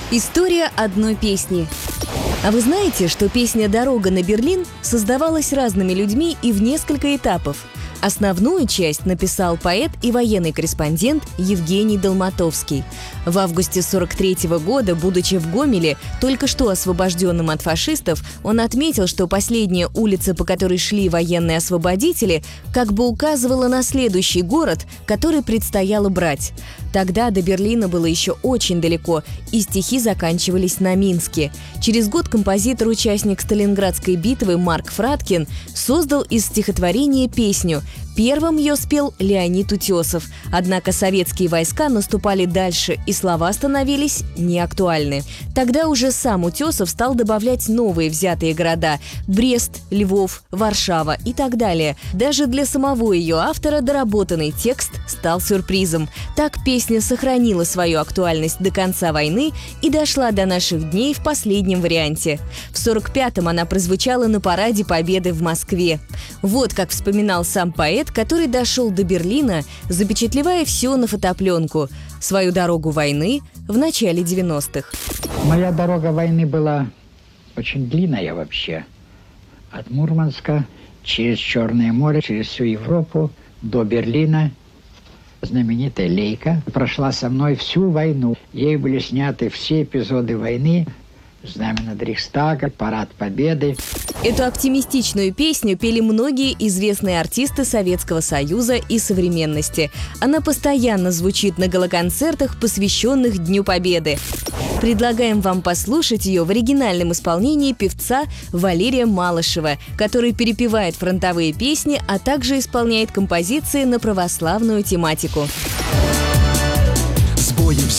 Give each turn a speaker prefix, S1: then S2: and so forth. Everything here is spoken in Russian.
S1: История одной песни. А вы знаете, что песня «Дорога на Берлин» создавалась разными людьми и в несколько этапов? Основную часть написал поэт и военный корреспондент Евгений Долматовский. В августе 1943 года, будучи в Гомеле, только что освобожденным от фашистов, он отметил, что последняя улица, по которой шли военные освободители, как бы указывала на следующий город, который предстояло брать. Тогда до Берлина было еще очень далеко, и стихи заканчивались на Минске. Через год композитор-участник Сталинградской битвы Марк Фраткин создал из стихотворения песню. Первым ее спел Леонид Утесов. Однако советские войска наступали дальше, и слова становились неактуальны. Тогда уже сам Утесов стал добавлять новые взятые города – Брест, Львов, Варшава и так далее. Даже для самого ее автора доработанный текст стал сюрпризом. Так песня сохранила свою актуальность до конца войны и дошла до наших дней в последнем варианте. В 1945-м она прозвучала на параде Победы в Москве. Вот как вспоминал сам поэт, который дошел до Берлина, запечатлевая все на фотопленку. Свою дорогу войны в начале 90-х.
S2: Моя дорога войны была очень длинная вообще. От Мурманска через Черное море, через всю Европу до Берлина. Знаменитая Лейка прошла со мной всю войну. Ей были сняты все эпизоды войны. Знамя над Рейхстагом, парад Победы.
S1: Эту оптимистичную песню пели многие известные артисты Советского Союза и современности. Она постоянно звучит на галоконцертах, посвященных Дню Победы. Предлагаем вам послушать ее в оригинальном исполнении певца Валерия Малышева, который перепевает фронтовые песни, а также исполняет композиции на православную тематику.
S3: С боем